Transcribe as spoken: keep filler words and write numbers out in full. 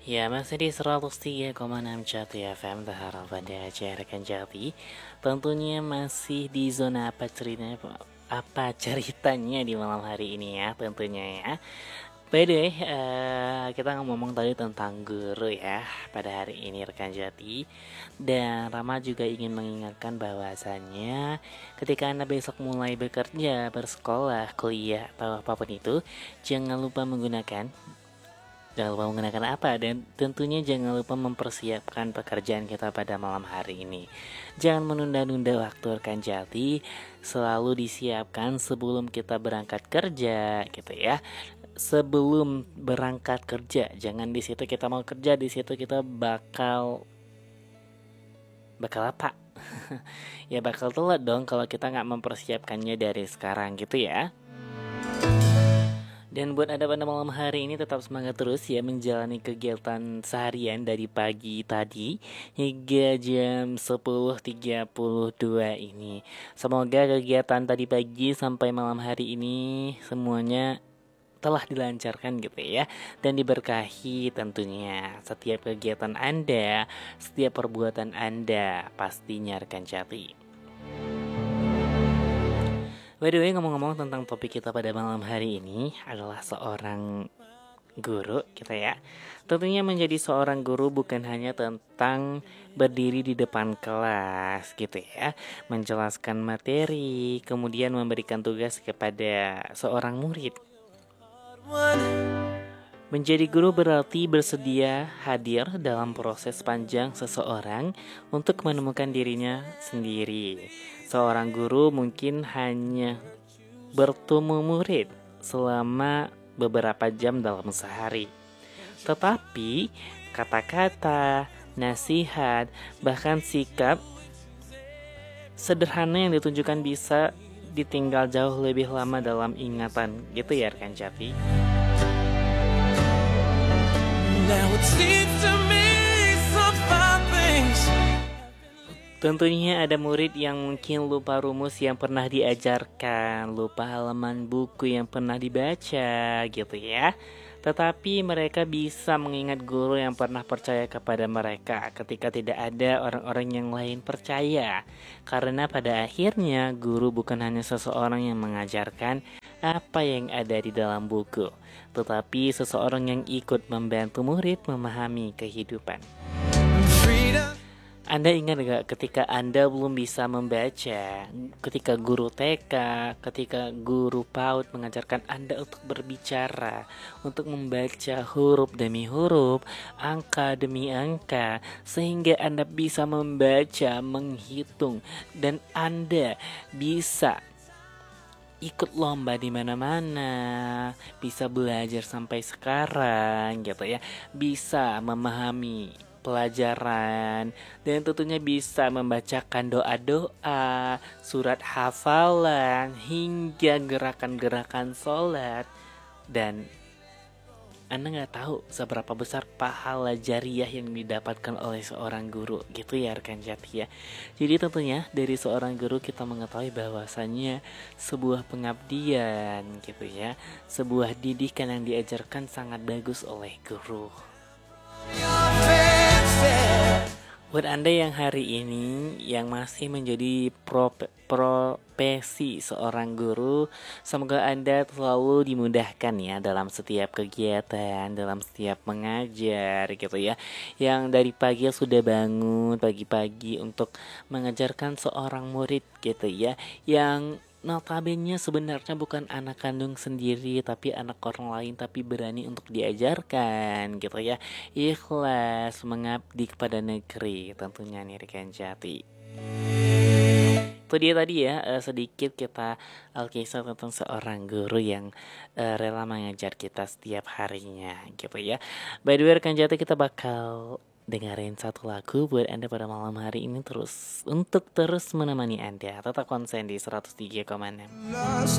Ya, masih di seratus tiga koma enam Jati F M, terharap pada acara rekan Jati. Tentunya masih di zona apa ceritanya, apa ceritanya di malam hari ini ya, tentunya ya. By the way, eh, kita ngomong tadi tentang guru ya pada hari ini rekan Jati. Dan Rama juga ingin mengingatkan bahwasannya ketika Anda besok mulai bekerja, bersekolah, kuliah, atau apapun itu, jangan lupa menggunakan Jangan lupa menggunakan apa, dan tentunya jangan lupa mempersiapkan pekerjaan kita pada malam hari ini. Jangan menunda-nunda waktu rekan Jati, selalu disiapkan sebelum kita berangkat kerja gitu ya. Sebelum berangkat kerja, jangan di situ kita mau kerja, di situ kita bakal bakal apa? Ya bakal telat dong kalau kita nggak mempersiapkannya dari sekarang gitu ya. Dan buat Anda pada malam hari ini tetap semangat terus ya menjalani kegiatan seharian dari pagi tadi hingga jam sepuluh tiga puluh dua ini. Semoga kegiatan tadi pagi sampai malam hari ini semuanya telah dilancarkan gitu ya, dan diberkahi tentunya setiap kegiatan Anda, setiap perbuatan Anda pastinya rekan Jati. By the way, ngomong-ngomong tentang topik kita pada malam hari ini adalah seorang guru kita ya. Tentunya menjadi seorang guru bukan hanya tentang berdiri di depan kelas gitu ya, menjelaskan materi, kemudian memberikan tugas kepada seorang murid. Menjadi guru berarti bersedia hadir dalam proses panjang seseorang untuk menemukan dirinya sendiri. Seorang guru mungkin hanya bertemu murid selama beberapa jam dalam sehari. Tetapi kata-kata, nasihat, bahkan sikap sederhana yang ditunjukkan bisa ditinggal jauh lebih lama dalam ingatan. Gitu ya rekan Jati. Tentunya ada murid yang mungkin lupa rumus yang pernah diajarkan, lupa halaman buku yang pernah dibaca gitu ya. Tetapi mereka bisa mengingat guru yang pernah percaya kepada mereka ketika tidak ada orang-orang yang lain percaya. Karena pada akhirnya guru bukan hanya seseorang yang mengajarkan apa yang ada di dalam buku, tetapi seseorang yang ikut membantu murid memahami kehidupan. Anda ingat gak ketika Anda belum bisa membaca, ketika guru T K, ketika guru PAUD mengajarkan Anda untuk berbicara, untuk membaca huruf demi huruf, angka demi angka, sehingga Anda bisa membaca, menghitung, dan Anda bisa ikut lomba di mana-mana, bisa belajar sampai sekarang gitu ya, bisa memahami pelajaran, dan tentunya bisa membacakan doa-doa, surat hafalan, hingga gerakan-gerakan sholat. Dan Anda gak tahu seberapa besar pahala jariah yang didapatkan oleh seorang guru gitu ya rekan Jati ya. Jadi tentunya dari seorang guru kita mengetahui bahwasannya sebuah pengabdian gitu ya, sebuah didikan yang diajarkan sangat bagus oleh guru. Buat Anda yang hari ini yang masih menjadi pro, profesi seorang guru, semoga Anda selalu dimudahkan ya dalam setiap kegiatan, dalam setiap mengajar gitu ya. Yang dari pagi sudah bangun pagi-pagi untuk mengajarkan seorang murid gitu ya, yang notabene sebenarnya bukan anak kandung sendiri tapi anak orang lain, tapi berani untuk diajarkan gitu ya, ikhlas mengabdi kepada negeri tentunya nih rekan Jati. Itu dia tadi ya, uh, sedikit kita alkisah tentang seorang guru yang uh, rela mengajar kita setiap harinya gitu ya. By the way rekan Jati, kita bakal dengerin satu lagu buat Anda pada malam hari ini, terus untuk terus menemani Anda. Tetap konsen di seratus tiga koma enam.